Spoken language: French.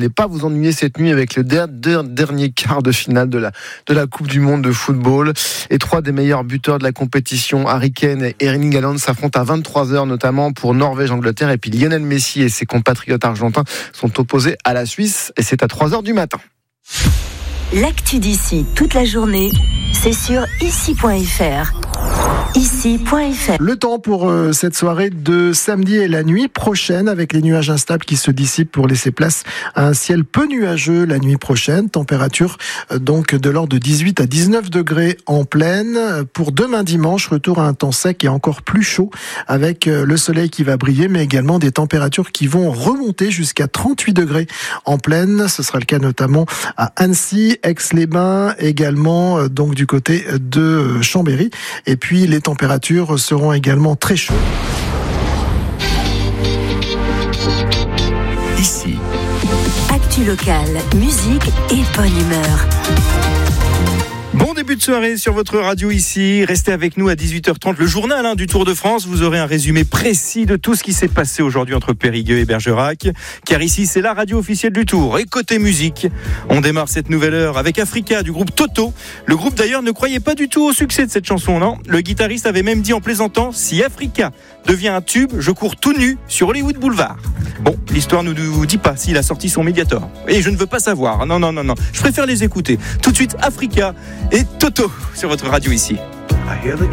n'allez pas vous ennuyer cette nuit avec le dernier quart de finale de la Coupe du Monde de football. Et 3 des meilleurs buteurs de la compétition, Harry Kane et Erling Haaland, s'affrontent à 23h notamment pour Norvège-Angleterre. Et puis Lionel Messi et ses compatriotes argentins sont opposés à la Suisse. Et c'est à 3h du matin. L'actu d'ici toute la journée, c'est sur ici.fr. Ici.fr. Le temps pour cette soirée de samedi et la nuit prochaine, avec les nuages instables qui se dissipent pour laisser place à un ciel peu nuageux la nuit prochaine. Température donc de l'ordre de 18 à 19 degrés en plaine. Pour demain dimanche, retour à un temps sec et encore plus chaud, avec le soleil qui va briller, mais également des températures qui vont remonter jusqu'à 38 degrés en plaine. Ce sera le cas notamment à Annecy, Aix-les-Bains, également donc du côté de Chambéry. Et puis les températures seront également très chaudes. Ici. Actu locale, musique et bonne humeur. Bon début de soirée sur votre radio ici. Restez avec nous à 18h30. Le journal du Tour de France. Vous aurez un résumé précis de tout ce qui s'est passé aujourd'hui entre Périgueux et Bergerac. Car ici, c'est la radio officielle du Tour. Et côté musique, on démarre cette nouvelle heure avec Africa du groupe Toto. Le groupe d'ailleurs ne croyait pas du tout au succès de cette chanson, non ? Le guitariste avait même dit en plaisantant: si Africa devient un tube, je cours tout nu sur Hollywood Boulevard. Bon, l'histoire ne nous dit pas s'il a sorti son Mediator. Et je ne veux pas savoir. Non. Je préfère les écouter. Tout de suite, Africa et Toto sur votre radio ici. I hear the